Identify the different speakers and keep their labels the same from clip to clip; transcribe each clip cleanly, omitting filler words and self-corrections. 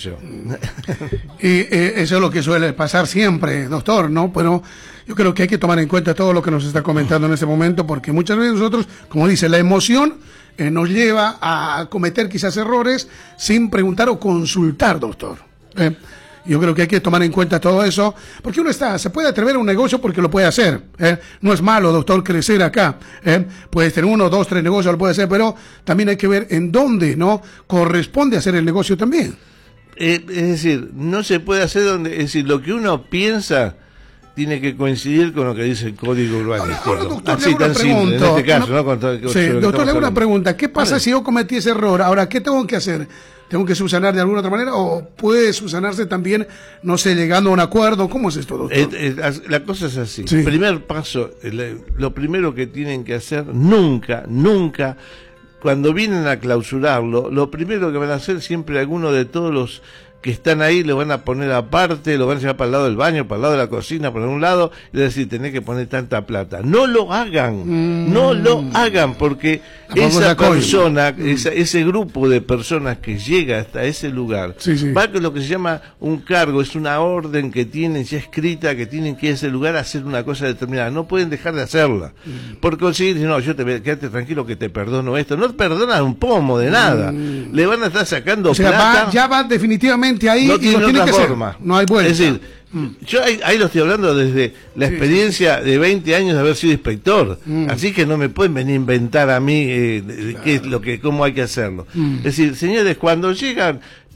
Speaker 1: yo.
Speaker 2: Y eso es lo que suele pasar siempre, doctor, ¿no? Pero yo creo que hay que tomar en cuenta todo lo que nos está comentando en este momento, porque muchas veces nosotros, como dice, la emoción nos lleva a cometer quizás errores sin preguntar o consultar, doctor. Yo creo que hay que tomar en cuenta todo eso, porque uno se puede atrever a un negocio porque lo puede hacer. No es malo, doctor, crecer acá. Puedes tener 1, 2, 3 negocios, lo puede hacer, pero también hay que ver en dónde, ¿no?, corresponde hacer el negocio también.
Speaker 1: Es decir, no se puede hacer donde, es decir, lo que uno piensa tiene que coincidir con lo que dice el código urbanístico.
Speaker 2: Ahora, doctor,
Speaker 1: así tan simple, en este caso, ¿no?
Speaker 2: Sí, doctor, le hago una pregunta. ¿Qué pasa si yo cometí ese error? Ahora, ¿qué tengo que hacer? ¿Tengo que subsanar de alguna otra manera? ¿O puede subsanarse también, no sé, llegando a un acuerdo? ¿Cómo es esto, doctor?
Speaker 1: La cosa es así.
Speaker 2: Sí.
Speaker 1: Primer paso, lo primero que tienen que hacer, nunca, cuando vienen a clausurarlo, lo primero que van a hacer siempre alguno de todos los que están ahí lo van a poner aparte, lo van a llevar para el lado del baño, para el lado de la cocina, por algún lado, y decir, tenés que poner tanta plata. No lo hagan, no lo hagan, porque esa persona, ese grupo de personas que llega hasta ese lugar, va con lo que se llama un cargo, es una orden que tienen ya escrita, que tienen que ir a ese lugar a hacer una cosa determinada, no pueden dejar de hacerla. Por conseguir, no, quédate tranquilo que te perdono esto, no perdonan un pomo de nada, le van a estar sacando plata.
Speaker 2: Ya va definitivamente ahí,
Speaker 1: no tiene otra forma.
Speaker 2: No hay vuelta.
Speaker 1: Es decir, yo ahí lo estoy hablando desde la experiencia de 20 años de haber sido inspector, así que no me pueden venir a inventar a mí qué es cómo hay que hacerlo. Es decir, señores, cuando llegan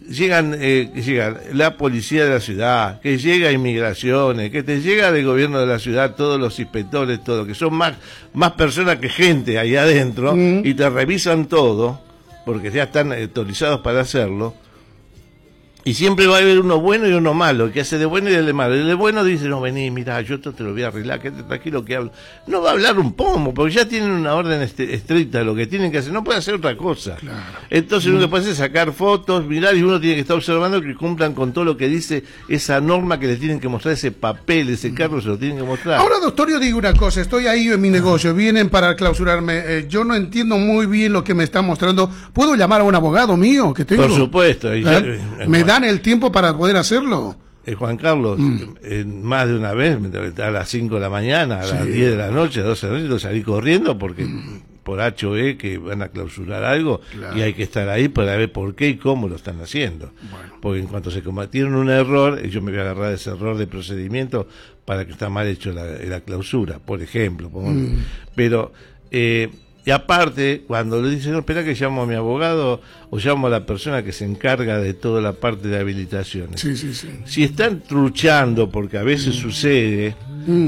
Speaker 1: la policía de la ciudad, que llega inmigraciones, que te llega del gobierno de la ciudad, todos los inspectores, todo, que son más personas que gente ahí adentro, y te revisan todo, porque ya están autorizados para hacerlo. Y siempre va a haber uno bueno y uno malo, que hace de bueno y de malo. El de bueno dice, no, vení, mirá, yo esto te lo voy a arreglar, quédate tranquilo que hablo. No va a hablar un pomo, porque ya tienen una orden estricta de lo que tienen que hacer, no puede hacer otra cosa. Claro. Entonces uno que puede hacer es sacar fotos, mirar, y uno tiene que estar observando que cumplan con todo lo que dice esa norma que les tienen que mostrar, ese papel, ese cargo se lo tienen que mostrar.
Speaker 2: Ahora, doctor, yo digo una cosa, estoy ahí en mi negocio, vienen para clausurarme, yo no entiendo muy bien lo que me están mostrando. ¿Puedo llamar a un abogado mío que tengo?
Speaker 1: Por supuesto.
Speaker 2: ¿Me dan el tiempo para poder hacerlo?
Speaker 1: Juan Carlos, más de una vez, a las 5 de la mañana, a las 10 de la noche, a las 12 de la noche, salí corriendo porque por H o B que van a clausurar algo, y hay que estar ahí para ver por qué y cómo lo están haciendo. Porque en cuanto se cometieron un error, yo me voy a agarrar de ese error de procedimiento para que está mal hecho la clausura, por ejemplo. Pero... y aparte, cuando le dicen, no, espera que llamo a mi abogado o llamo a la persona que se encarga de toda la parte de habilitaciones. Si están truchando, porque a veces sucede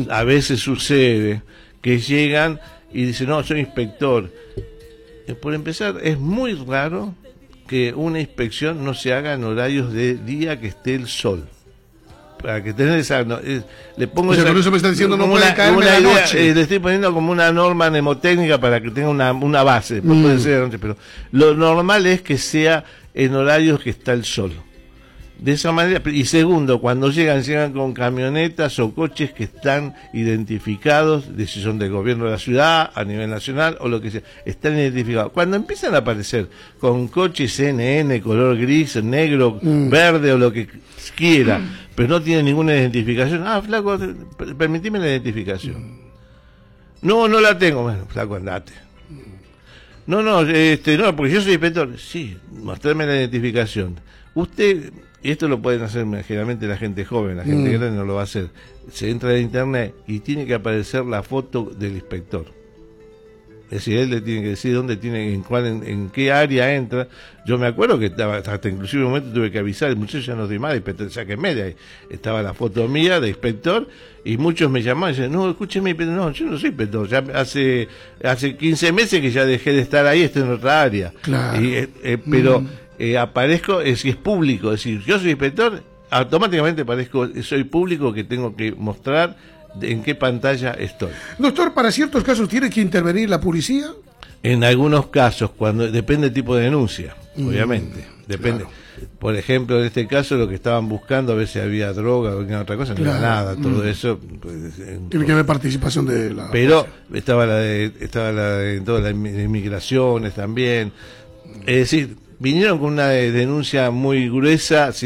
Speaker 1: que llegan y dicen, no, soy inspector. Por empezar, es muy raro que una inspección no se haga en horarios de día que esté el sol. Para que tener esa, le pongo esa,
Speaker 2: con eso me está diciendo no puede caerme la noche.
Speaker 1: Le estoy poniendo como una norma mnemotécnica para que tenga una base. Puede ser anoche, pero lo normal es que sea en horarios que está el sol. De esa manera. Y segundo, cuando llegan con camionetas o coches que están identificados, de si son del gobierno de la ciudad, a nivel nacional o lo que sea, están identificados. Cuando empiezan a aparecer con coches CNN, color gris, negro, verde o lo que quiera, pero no tienen ninguna identificación, flaco, permitime la identificación. No la tengo. Bueno, flaco, andate. No, porque yo soy inspector. Sí, mostrarme la identificación. Usted, y esto lo pueden hacer generalmente la gente joven, la gente grande no lo va a hacer. Se entra en internet y tiene que aparecer la foto del inspector. Es decir, él le tiene que decir dónde tiene, en qué área entra. Yo me acuerdo que hasta inclusive un momento tuve que avisar, el muchacho ya no estoy más, inspector, sáquenme de ahí. Estaba la foto mía de inspector y muchos me llamaban y decían, no, escúcheme, no, yo no soy inspector, ya hace 15 meses que ya dejé de estar ahí, estoy en otra área. Claro. Pero aparezco, si es público, es decir, yo soy inspector, automáticamente soy público, que tengo que mostrar en qué pantalla estoy.
Speaker 2: Doctor, ¿para ciertos casos tiene que intervenir la policía?
Speaker 1: En algunos casos, cuando depende del tipo de denuncia, obviamente. Depende. Claro. Por ejemplo, en este caso lo que estaban buscando, a ver si había droga o alguna otra cosa, no era nada, todo eso.
Speaker 2: Tiene que haber participación de la...
Speaker 1: Pero estaba la de todas las inmigraciones también. Es decir, vinieron con una denuncia muy gruesa.